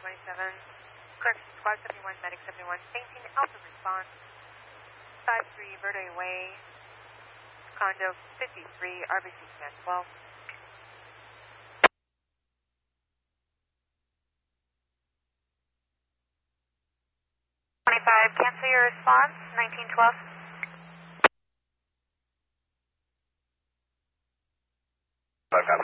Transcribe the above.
Correction, Squad 71, Medic 71, Sainting Alpha response, 53 Verde Way, Condo 53, RBC Command 12. 25, cancel your response, 1912. Copy.